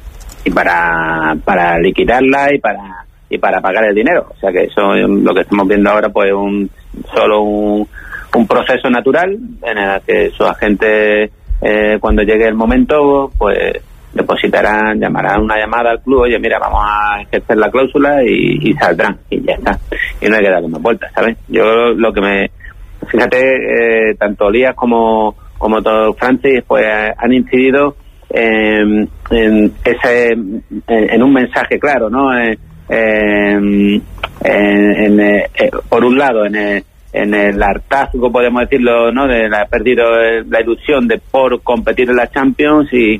y para para liquidarlas y para y para pagar el dinero. O sea que eso, lo que estamos viendo ahora, pues un solo un, un proceso natural en el que sus agentes, eh, cuando llegue el momento, pues depositarán, llamarán una llamada al club, oye, mira, vamos a ejercer la cláusula, y, y saldrán, y ya está. Y no hay que darle más vueltas, ¿sabes? Yo lo que me... Fíjate, eh, tanto Lías como, como todo Francis, pues han incidido en, en ese en, en un mensaje claro, ¿no? Eh, en, en, en, eh, por un lado, en el, en el hartazgo, podemos decirlo, ¿no? De la, ha perdido la ilusión de por competir en la Champions, y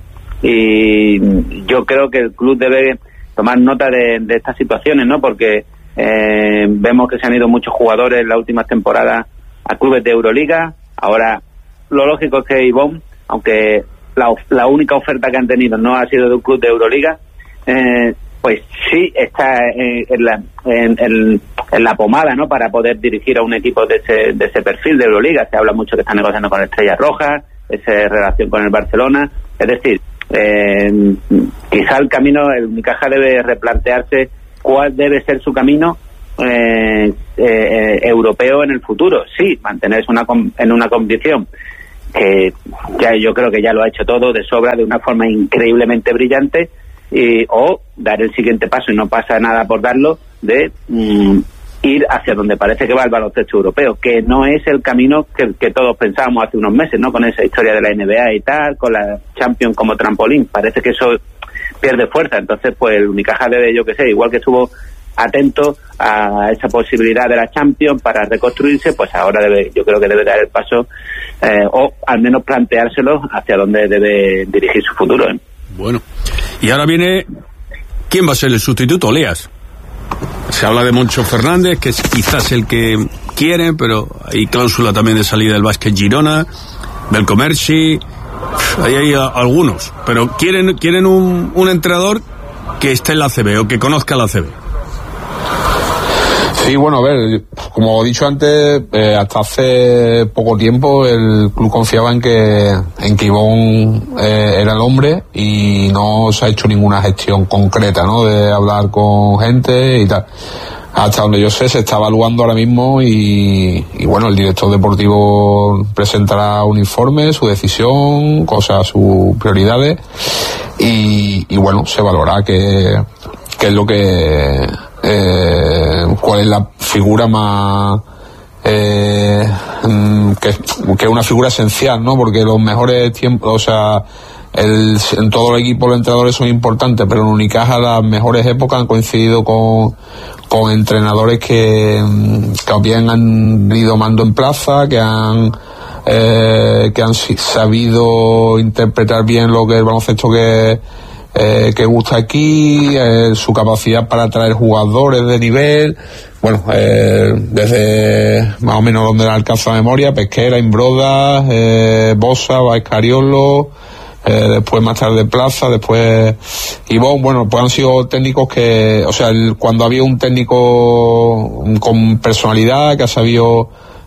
y yo creo que el club debe tomar nota de, de estas situaciones, ¿no? Porque eh, vemos que se han ido muchos jugadores en las últimas temporadas a clubes de Euroliga. Ahora, lo lógico es que Ivonne, aunque la, la única oferta que han tenido no ha sido de un club de Euroliga, eh, pues sí está en, en, la, en, en, en la pomada, ¿no? Para poder dirigir a un equipo de ese, de ese perfil de Euroliga. Se habla mucho que está negociando con Estrellas Rojas, esa relación con el Barcelona. Es decir, Eh, quizá el camino, el Unicaja debe replantearse cuál debe ser su camino eh, eh, europeo en el futuro. Sí, mantenerse una, en una competición que ya yo creo que ya lo ha hecho todo de sobra, de una forma increíblemente brillante, y, o dar el siguiente paso, y no pasa nada por darlo, de mm, ir hacia donde parece que va el baloncesto europeo, que no es el camino que, que todos pensábamos hace unos meses, ¿no? Con esa historia de la N B A y tal, con la Champions como trampolín, parece que eso pierde fuerza. Entonces, pues el Unicaja debe, yo que sé, igual que estuvo atento a esa posibilidad de la Champions para reconstruirse, pues ahora debe, yo creo que debe dar el paso, eh, o al menos planteárselo hacia dónde debe dirigir su futuro, ¿eh? Bueno, y ahora viene, ¿quién va a ser el sustituto, Lías? Se habla de Moncho Fernández, que es quizás el que quiere, pero hay cláusula también de salida del Básquet Girona, del Comerci, ahí hay a, algunos, pero quieren quieren un, un entrenador que esté en la A C B o que conozca la A C B. Sí, bueno, a ver, como he dicho antes, eh, hasta hace poco tiempo el club confiaba en que en que Ivonne eh, era el hombre, y no se ha hecho ninguna gestión concreta, ¿no? De hablar con gente y tal. Hasta donde yo sé, se está evaluando ahora mismo, y, y bueno, el director deportivo presentará un informe, su decisión, cosas, sus prioridades, y, y bueno, se valorará qué, qué es lo que... Eh, cuál es la figura más eh, que, que es una figura esencial, ¿no? Porque los mejores tiempos, o sea, el, en todo el equipo los entrenadores son importantes, pero en Unicaja las mejores épocas han coincidido con con entrenadores que que bien han ido mando en plaza, que han eh, que han sabido interpretar bien lo que es el baloncesto que eh, que gusta aquí, eh, su capacidad para atraer jugadores de nivel, bueno, eh, desde más o menos donde le alcanza la memoria, Pesquera, Imbroda, eh, Bosa, Baescariolo, eh, después más tarde Plaza, después Ivón, bueno, pues han sido técnicos que, o sea, el, cuando había un técnico con personalidad, que ha sabido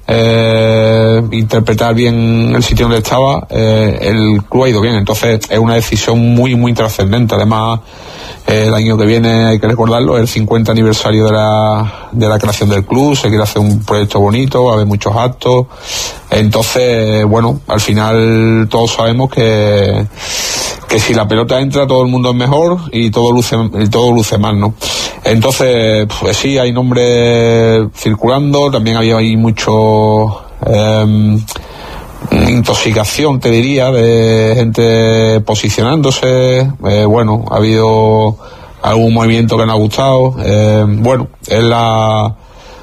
eh, interpretar bien el sitio donde estaba, eh, el club ha ido bien, entonces es una decisión muy muy trascendente. Además, eh, el año que viene, hay que recordarlo, es el cincuenta aniversario de la de la creación del club, se quiere hacer un proyecto bonito, va a haber muchos actos, entonces bueno, al final todos sabemos que que si la pelota entra todo el mundo es mejor y todo luce y todo luce mal, ¿no? Entonces, pues sí, hay nombres circulando, también había ahí mucho eh, intoxicación, te diría, de gente posicionándose, eh, bueno, ha habido algún movimiento que no ha gustado, eh, bueno, es la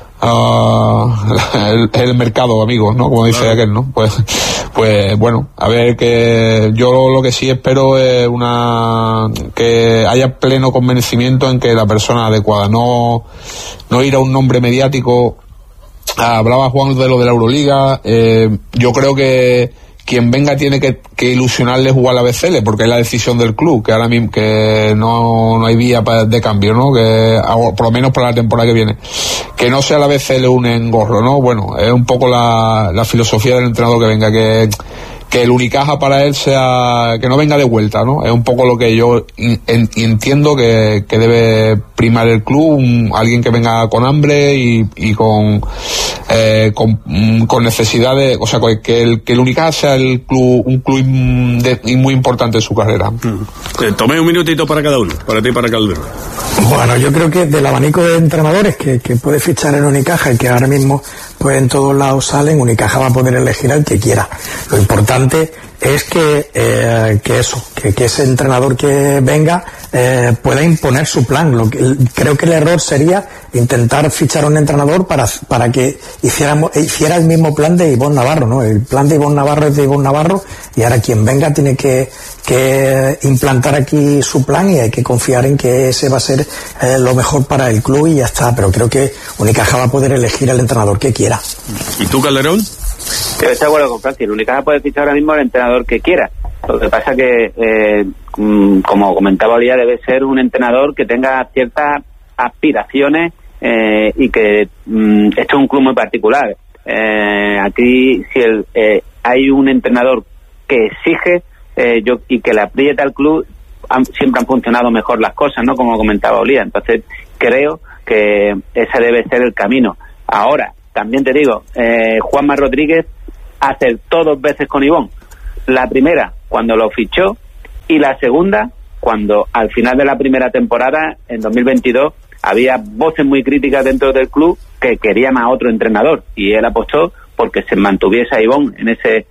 Uh, el, el mercado, amigos, ¿no? Como dice claro. aquel, ¿no? Pues, pues bueno, a ver, que yo lo que sí espero es una que haya pleno convencimiento en que la persona adecuada, no no ir a un nombre mediático. Ah, hablaba Juan de lo de la Euroliga, eh, yo creo que quien venga tiene que, que ilusionarle jugar a la B C L, porque es la decisión del club, que ahora mismo que no, no hay vía de cambio, ¿no? Que por lo menos para la temporada que viene, que no sea la B C L un engorro, ¿no? Bueno, es un poco la, la filosofía del entrenador que venga, que que el Unicaja para él sea, que no venga de vuelta, ¿no? Es un poco lo que yo en, entiendo que, que debe primar el club, un, alguien que venga con hambre y, y con, eh, con, con necesidades, o sea, que el, que el Unicaja sea el club, un club de, muy importante en su carrera. Mm. Tomé un minutito para cada uno, para ti y para Calderón. Bueno, yo creo que del abanico de entrenadores que, que puede fichar en Unicaja y que ahora mismo pues en todos lados salen, Unicaja va a poder elegir al que quiera. Lo importante es que, eh, que eso, que, que ese entrenador que venga eh, pueda imponer su plan. Lo que, creo que el error sería intentar fichar a un entrenador para, para que hiciéramos, hiciera el mismo plan de Ivonne Navarro, ¿no? El plan de Ivonne Navarro es de Ivonne Navarro y ahora quien venga tiene que, que implantar aquí su plan y hay que confiar en que ese va a ser eh, lo mejor para el club y ya está. Pero creo que Unicaja va a poder elegir al entrenador que quiera. ¿Y tú, Calderón? Yo estoy de acuerdo con Francis. El Unicaja puede fichar ahora mismo al entrenador que quiera. Lo que pasa que, eh, como comentaba Olía, debe ser un entrenador que tenga ciertas aspiraciones eh, y que mm, esto es un club muy particular. Eh, aquí, si el, eh, hay un entrenador que exige eh, yo y que le aprieta al club, han, siempre han funcionado mejor las cosas, ¿no? Como comentaba Olía. Entonces, creo que ese debe ser el camino. Ahora, también te digo, eh, Juanma Rodríguez acertó dos veces con Ivonne. La primera, cuando lo fichó, y la segunda, cuando al final de la primera temporada, en dos mil veintidós, había voces muy críticas dentro del club que querían a otro entrenador, y él apostó porque se mantuviese a Ivonne en ese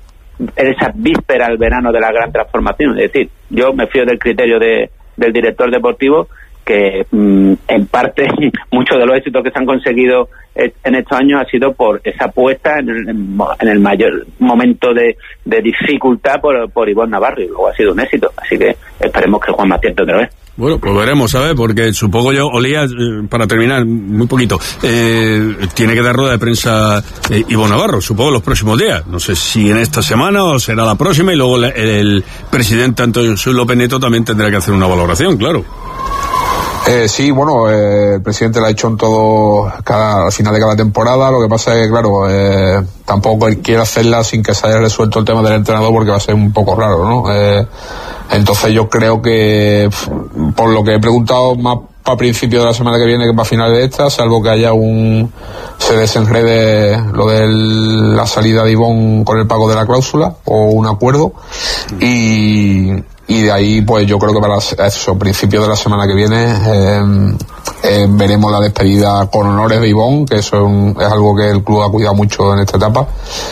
en esa víspera al verano de la gran transformación. Es decir, yo me fío del criterio de, del director deportivo, que mmm, en parte muchos de los éxitos que se han conseguido en estos años ha sido por esa apuesta en el, en el mayor momento de, de dificultad por, por Ivonne Navarro, y luego ha sido un éxito, así que esperemos que Juan acierte otra vez. Bueno, pues veremos, ¿sabes? Porque supongo yo, Olía, eh, para terminar, muy poquito, eh, tiene que dar rueda de prensa eh, Ivonne Navarro, supongo los próximos días, no sé si en esta semana o será la próxima, y luego el, el presidente Antonio López Neto también tendrá que hacer una valoración, claro. Eh, sí, bueno, eh, el presidente lo ha hecho en todo, cada, al final de cada temporada. Lo que pasa es que, claro, eh, tampoco él quiere hacerla sin que se haya resuelto el tema del entrenador, porque va a ser un poco raro, ¿no? Eh, entonces yo creo que, por lo que he preguntado, más para principios de la semana que viene que para finales de esta, salvo que haya un, se desenrede lo de la salida de Ivonne con el pago de la cláusula, o un acuerdo, y... y de ahí pues yo creo que para eso, principios de la semana que viene eh, eh, veremos la despedida con honores de Ivonne, que eso es, un, es algo que el club ha cuidado mucho en esta etapa,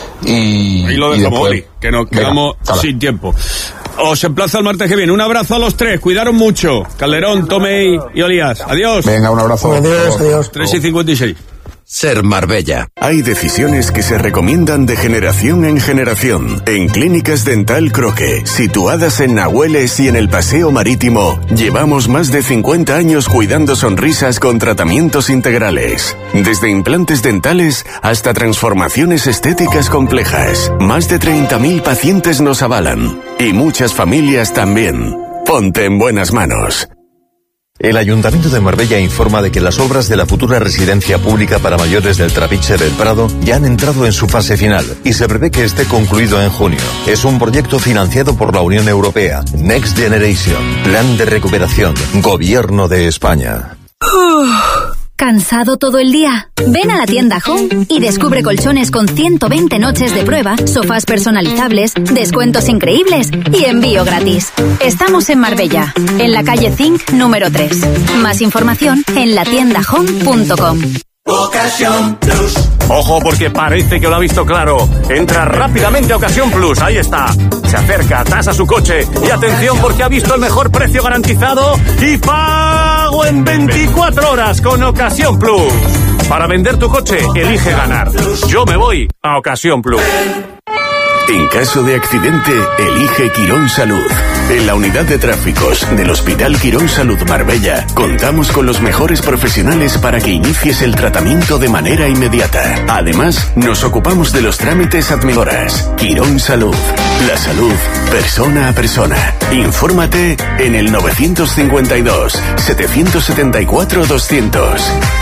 y ahí lo dejamos, y después, Oli, que nos quedamos venga, sin tiempo. Os emplazo el martes que viene. Un abrazo a los tres, cuidaron mucho, Calderón, Tomei y Olías. Adiós. Venga, un abrazo. Adiós, adiós. tres y cincuenta y seis. Ser Marbella. Hay decisiones que se recomiendan de generación en generación. En Clínicas Dental Croque, situadas en Nahueles y en el Paseo Marítimo, llevamos más de cincuenta años cuidando sonrisas con tratamientos integrales. Desde implantes dentales hasta transformaciones estéticas complejas. Más de treinta mil pacientes nos avalan. Y muchas familias también. Ponte en buenas manos. El Ayuntamiento de Marbella informa de que las obras de la futura residencia pública para mayores del Trapiche del Prado ya han entrado en su fase final y se prevé que esté concluido en junio. Es un proyecto financiado por la Unión Europea, Next Generation, Plan de Recuperación, Gobierno de España. ¿Cansado todo el día? Ven a la tienda Home y descubre colchones con ciento veinte noches de prueba, sofás personalizables, descuentos increíbles y envío gratis. Estamos en Marbella, en la calle Zinc número tres. Más información en la tienda home punto com. Ocasión Plus. Ojo, porque parece que lo ha visto claro. Entra rápidamente a Ocasión Plus, ahí está. Se acerca, tasa su coche y atención porque ha visto el mejor precio garantizado y pago en veinticuatro horas con Ocasión Plus. Para vender tu coche, elige ganar. Yo me voy a Ocasión Plus. En caso de accidente, elige Quirón Salud. En la unidad de tráficos del Hospital Quirón Salud Marbella, contamos con los mejores profesionales para que inicies el tratamiento de manera inmediata. Además, nos ocupamos de los trámites administrativos. Quirón Salud. La salud, persona a persona. Infórmate en el novecientos cincuenta y dos, setecientos setenta y cuatro, doscientos.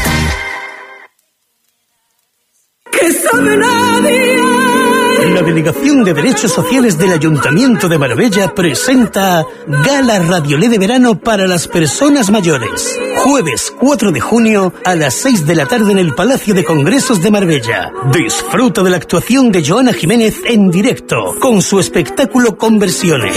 ¿Qué sabe nadie? La Delegación de Derechos Sociales del Ayuntamiento de Marbella presenta Gala Radiolé de Verano para las Personas Mayores. Jueves cuatro de junio a las seis de la tarde en el Palacio de Congresos de Marbella. Disfruta de la actuación de Joana Jiménez en directo, con su espectáculo Conversiones.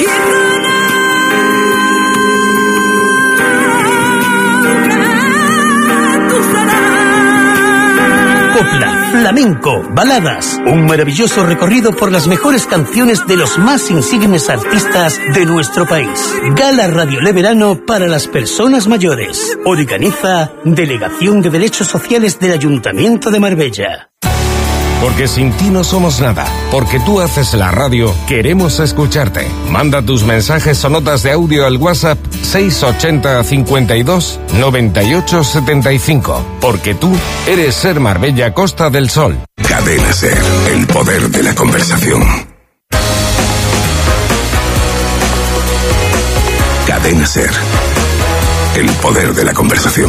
Copla, flamenco, baladas, un maravilloso recorrido por las mejores canciones de los más insignes artistas de nuestro país. Gala Radiolé Verano para las Personas Mayores. Organiza Delegación de Derechos Sociales del Ayuntamiento de Marbella. Porque sin ti no somos nada. Porque tú haces la radio, queremos escucharte. Manda tus mensajes o notas de audio al WhatsApp seis ochenta, cincuenta y dos, noventa y ocho, setenta y cinco. Porque tú eres Ser Marbella Costa del Sol. Cadena Ser, el poder de la conversación. Cadena Ser, el poder de la conversación.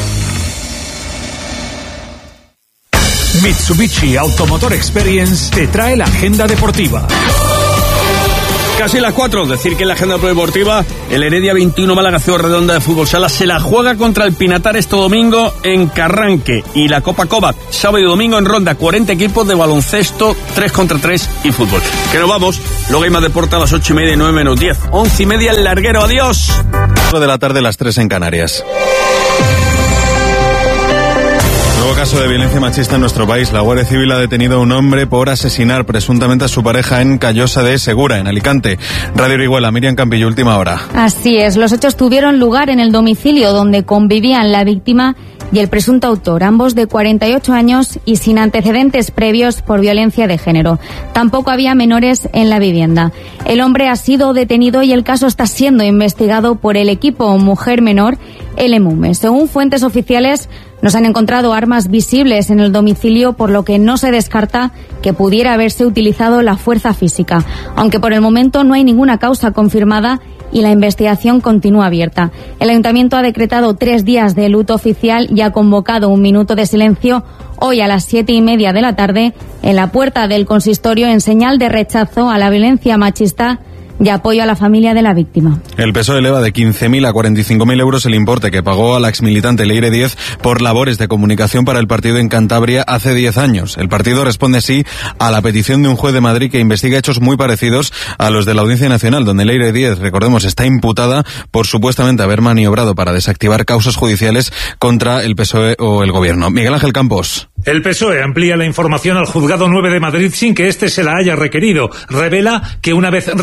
Mitsubishi Automotor Experience te trae la agenda deportiva. Casi las cuatro, decir que en la agenda deportiva el Heredia veintiuno Málaga Ciudad Redonda de Fútbol Sala se la juega contra el Pinatar este domingo en Carranque, y la Copa Cobat sábado y domingo en Ronda, cuarenta equipos de baloncesto, tres contra tres y fútbol. Que nos vamos, luego hay más deporte a las ocho y media y nueve menos diez, once y media el larguero, adiós. cuatro de la tarde, las tres en Canarias. Nuevo caso de violencia machista en nuestro país. La Guardia Civil ha detenido a un hombre por asesinar presuntamente a su pareja en Callosa de Segura, en Alicante. Radio Orihuela, Miriam Campillo, última hora. Así es, los hechos tuvieron lugar en el domicilio donde convivían la víctima y el presunto autor, ambos de cuarenta y ocho años y sin antecedentes previos por violencia de género. Tampoco había menores en la vivienda. El hombre ha sido detenido y el caso está siendo investigado por el equipo Mujer Menor, el EMUME. Según fuentes oficiales, no se han encontrado armas visibles en el domicilio, por lo que no se descarta que pudiera haberse utilizado la fuerza física, aunque por el momento no hay ninguna causa confirmada y la investigación continúa abierta. El Ayuntamiento ha decretado tres días de luto oficial y ha convocado un minuto de silencio hoy a las siete y media de la tarde en la puerta del consistorio en señal de rechazo a la violencia machista y apoyo a la familia de la víctima. El P S O E eleva de quince mil a cuarenta y cinco mil euros el importe que pagó a la exmilitante Leire Díez por labores de comunicación para el partido en Cantabria hace diez años. El partido responde así a la petición de un juez de Madrid que investiga hechos muy parecidos a los de la Audiencia Nacional, donde Leire Díez, recordemos, está imputada por supuestamente haber maniobrado para desactivar causas judiciales contra el P S O E o el Gobierno. Miguel Ángel Campos. El P S O E amplía la información al Juzgado nueve de Madrid sin que éste se la haya requerido. Revela que una vez revisada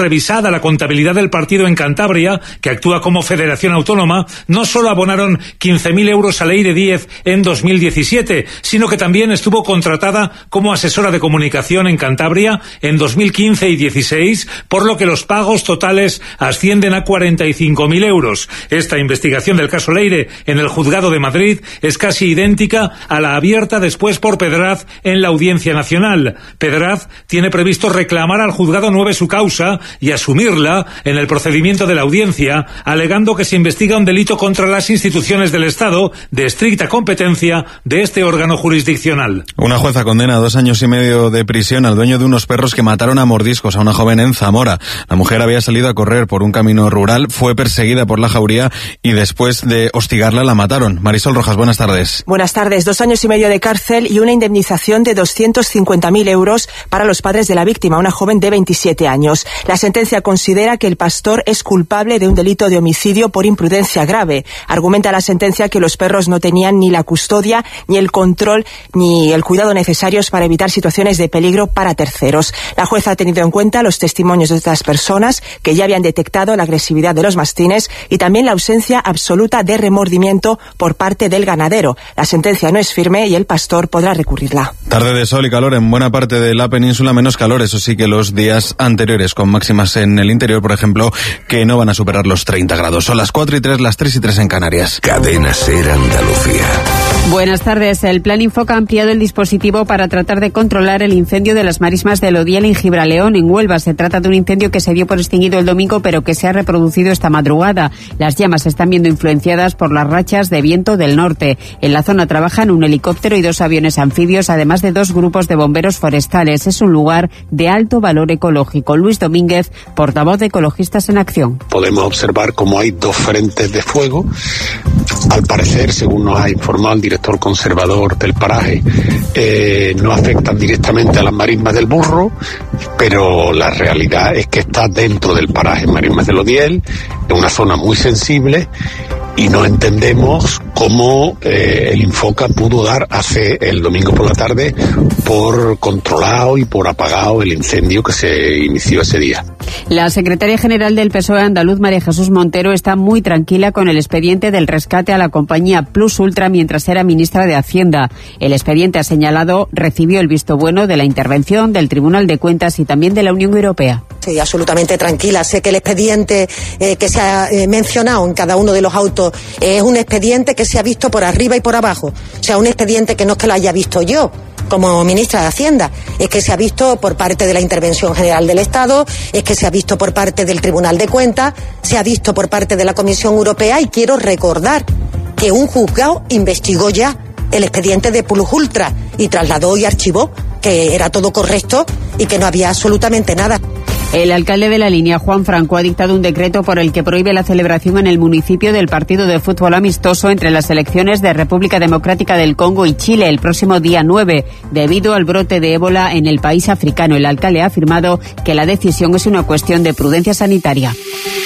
a la contabilidad del partido en Cantabria, que actúa como federación autónoma, no solo abonaron quince mil euros a Leire Díez en dos mil diecisiete, sino que también estuvo contratada como asesora de comunicación en Cantabria en dos mil quince y dieciséis, por lo que los pagos totales ascienden a cuarenta y cinco mil euros. Esta investigación del caso Leire en el juzgado de Madrid es casi idéntica a la abierta después por Pedraz en la Audiencia Nacional. Pedraz tiene previsto reclamar al juzgado nueve su causa y asumirla en el procedimiento de la audiencia, alegando que se investiga un delito contra las instituciones del Estado de estricta competencia de este órgano jurisdiccional. Una jueza condena a dos años y medio de prisión al dueño de unos perros que mataron a mordiscos a una joven en Zamora. La mujer había salido a correr por un camino rural, fue perseguida por la jauría y después de hostigarla la mataron. Marisol Rojas, buenas tardes. Buenas tardes. Dos años y medio de cárcel y una indemnización de doscientos cincuenta mil euros para los padres de la víctima, una joven de veintisiete años. La sentencia considera que el pastor es culpable de un delito de homicidio por imprudencia grave. Argumenta la sentencia que los perros no tenían ni la custodia, ni el control, ni el cuidado necesarios para evitar situaciones de peligro para terceros. La jueza ha tenido en cuenta los testimonios de estas personas que ya habían detectado la agresividad de los mastines y también la ausencia absoluta de remordimiento por parte del ganadero. La sentencia no es firme y el pastor podrá recurrirla. Tarde de sol y calor en buena parte de la península, menos calor, eso sí, que los días anteriores, con máximas en el interior, por ejemplo, que no van a superar los treinta grados. Son las cuatro y tres, las tres y tres en Canarias. Cadena SER Andalucía. Buenas tardes. El Plan Infoca ha ampliado el dispositivo para tratar de controlar el incendio de las marismas del Odiel en Gibraleón, en Huelva. Se trata de un incendio que se dio por extinguido el domingo, pero que se ha reproducido esta madrugada. Las llamas se están viendo influenciadas por las rachas de viento del norte. En la zona trabajan un helicóptero y dos aviones anfibios, además de dos grupos de bomberos forestales. Es un lugar de alto valor ecológico. Luis Domínguez, portavoz de Ecologistas en Acción. Podemos observar cómo hay dos frentes de fuego. Al parecer, según nos ha informado el director conservador del paraje, eh, no afectan directamente a las marismas del Burro, pero la realidad es que está dentro del paraje Marismas del Odiel, en una zona muy sensible, y no entendemos cómo eh, el Infoca pudo dar hace el domingo por la tarde por controlado y por apagado el incendio que se inició ese día. La secretaria general del P S O E andaluz, María Jesús Montero, está muy tranquila con el expediente del rescate a la compañía Plus Ultra mientras era ministra de Hacienda. El expediente, ha señalado, recibió el visto bueno de la intervención del Tribunal de Cuentas y también de la Unión Europea. Sí, absolutamente tranquila. Sé que el expediente eh, que se ha eh, mencionado en cada uno de los autos eh, es un expediente que se ha visto por arriba y por abajo. O sea, un expediente que no es que lo haya visto yo como ministra de Hacienda, es que se ha visto por parte de la Intervención General del Estado, es que se ha visto por parte del Tribunal de Cuentas, se ha visto por parte de la Comisión Europea, y quiero recordar que un juzgado investigó ya el expediente de Plus Ultra y trasladó y archivó que era todo correcto y que no había absolutamente nada. El alcalde de La Línea, Juan Franco, ha dictado un decreto por el que prohíbe la celebración en el municipio del partido de fútbol amistoso entre las selecciones de República Democrática del Congo y Chile el próximo día nueve, debido al brote de ébola en el país africano. El alcalde ha afirmado que la decisión es una cuestión de prudencia sanitaria.